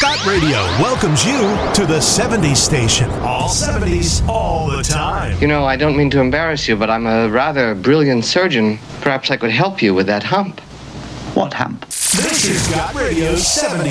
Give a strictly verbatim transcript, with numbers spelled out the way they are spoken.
Scott Radio welcomes you to the seventies station. All seventies, all the time. You know, I don't mean to embarrass you, but I'm a rather brilliant surgeon. Perhaps I could help you with that hump. What hump? This is Scott Radio's seventies.